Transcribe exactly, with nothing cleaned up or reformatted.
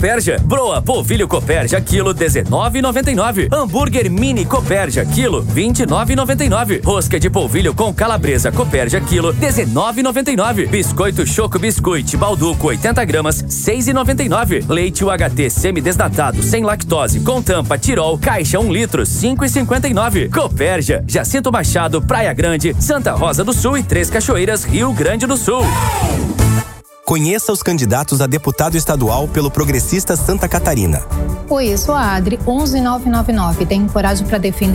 Copérgia. Broa polvilho Copérgia quilo dezenove e noventa e nove. Hambúrguer mini Copérgia quilo vinte e nove e noventa e nove. Rosca de polvilho com calabresa Copérgia quilo dezenove e noventa e nove. Biscoito Choco Biscuit Balduco oitenta gramas seis e noventa e nove. Leite U H T semidesnatado sem lactose com tampa Tirol caixa um litro cinco e cinquenta e nove. Copérgia, Jacinto Machado, Praia Grande, Santa Rosa do Sul e Três Cachoeiras, Rio Grande do Sul. Conheça os candidatos a deputado estadual pelo Progressista Santa Catarina. Oi, eu sou a Adri, onze nove nove nove. Tenho coragem para defender